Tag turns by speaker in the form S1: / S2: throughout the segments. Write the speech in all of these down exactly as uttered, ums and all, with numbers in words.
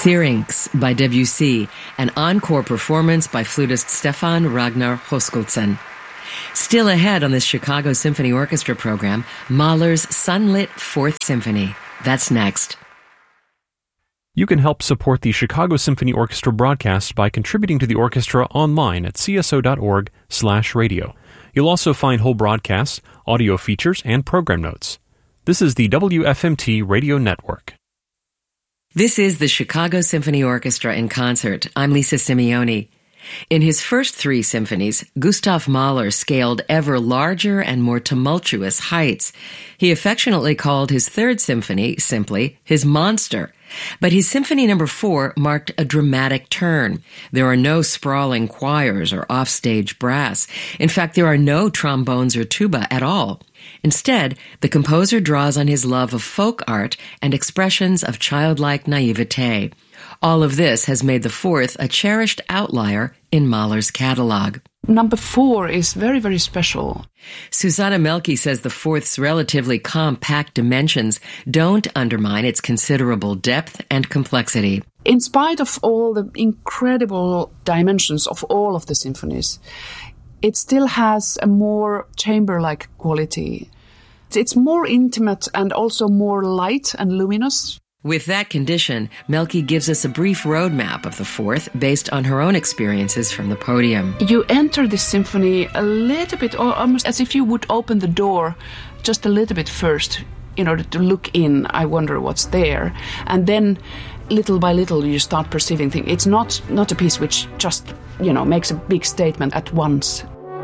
S1: Syrinx by Debussy, an encore performance by flutist Stefan Ragnar Hoskoltsen. Still ahead on this Chicago Symphony Orchestra program, Mahler's sunlit Fourth Symphony. That's next.
S2: You can help support the Chicago Symphony Orchestra broadcast by contributing to the orchestra online at c s o dot org slash radio. You'll also find whole broadcasts, audio features, and program notes. This is the W F M T Radio Network.
S1: This is the Chicago Symphony Orchestra in concert. I'm Lisa Simeone. In his first three symphonies, Gustav Mahler scaled ever larger and more tumultuous heights. He affectionately called his third symphony, simply, his monster. But his Symphony Number Four marked a dramatic turn. There are no sprawling choirs or offstage brass. In fact, there are no trombones or tuba at all. Instead, the composer draws on his love of folk art and expressions of childlike naivete. All of this has made the fourth a cherished outlier in Mahler's catalog.
S3: Number four is very, very special.
S1: Susanna Melke says the fourth's relatively compact dimensions don't undermine its considerable depth and complexity.
S3: In spite of all the incredible dimensions of all of the symphonies, it still has a more chamber-like quality. It's more intimate and also more light and luminous.
S1: With that condition, Melke gives us a brief roadmap of the fourth based on her own experiences from the podium.
S3: You enter this symphony a little bit, or almost as if you would open the door just a little bit first in order to look in. I wonder what's there. And then little by little you start perceiving things. It's not, not a piece which just, you know, makes a big statement at once.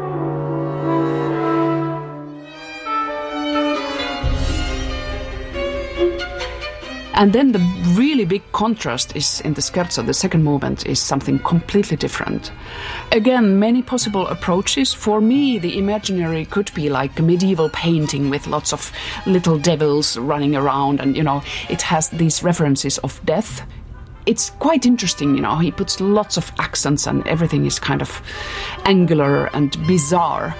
S3: And then the really big contrast is in the scherzo. The second movement is something completely different. Again, many possible approaches. For me, the imaginary could be like a medieval painting with lots of little devils running around, and, you know, it has these references of death. It's quite interesting, you know, he puts lots of accents and everything is kind of angular and bizarre.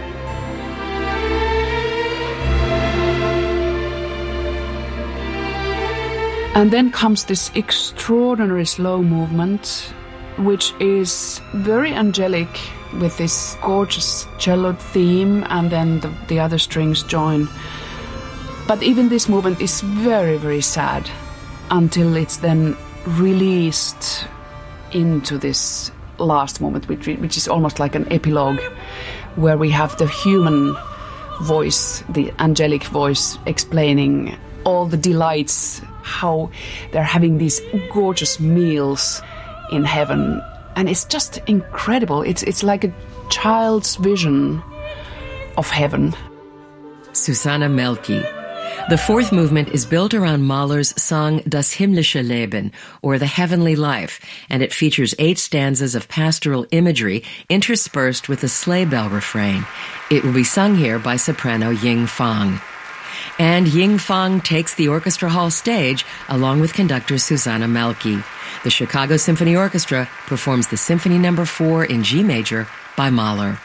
S3: And then comes this extraordinary slow movement, which is very angelic with this gorgeous cello theme, and then the, the other strings join. But even this movement is very, very sad until it's then released into this last moment, which, which is almost like an epilogue, where we have the human voice, the angelic voice, explaining all the delights, how they're having these gorgeous meals in heaven. And it's just incredible. It's it's like a child's vision of heaven.
S1: Susanna Melke. The fourth movement is built around Mahler's song Das himmlische Leben, or The Heavenly Life, and it features eight stanzas of pastoral imagery interspersed with a sleigh bell refrain. It will be sung here by soprano Ying Fang. And Ying Fang takes the orchestra hall stage along with conductor Susanna Melke. The Chicago Symphony Orchestra performs the Symphony Number Four in G major by Mahler.